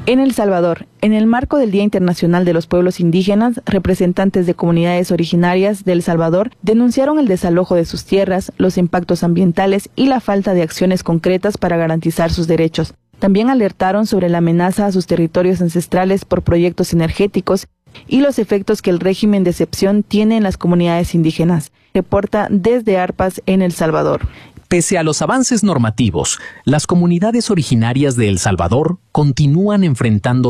En El Salvador, en el marco del Día Internacional de los Pueblos Indígenas, representantes de comunidades originarias de El Salvador denunciaron el desalojo de sus tierras, los impactos ambientales y la falta de acciones concretas para garantizar sus derechos. También alertaron sobre la amenaza a sus territorios ancestrales por proyectos energéticos y los efectos que el régimen de excepción tiene en las comunidades indígenas. Reporta desde Arpas en El Salvador. Pese a los avances normativos, las comunidades originarias de El Salvador continúan enfrentando